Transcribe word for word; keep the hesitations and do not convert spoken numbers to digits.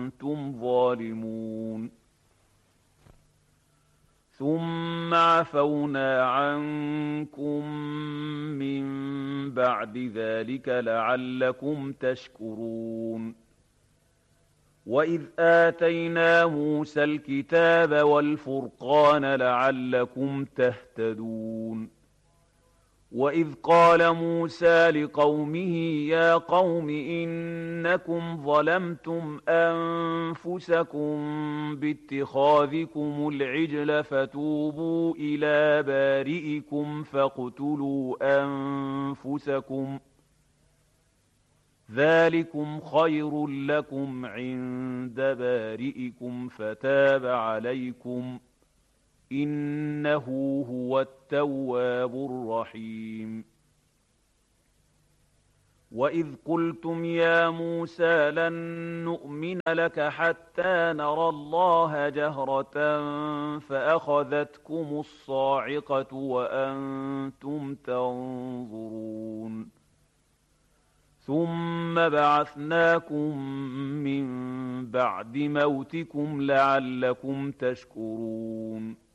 وأنتم ظالمون ثم عفونا عنكم من بعد ذلك لعلكم تشكرون وإذ آتينا موسى الكتاب والفرقان لعلكم تهتدون وإذ قال موسى لقومه يا قوم إنكم ظلمتم أنفسكم باتخاذكم العجل فتوبوا إلى بارئكم فاقتلوا أنفسكم ذلكم خير لكم عند بارئكم فتاب عليكم إنه هو التواب الرحيم وإذ قلتم يا موسى لن نؤمن لك حتى نرى الله جهرة فأخذتكم الصاعقة وأنتم تنظرون ثم بعثناكم من بعد موتكم لعلكم تشكرون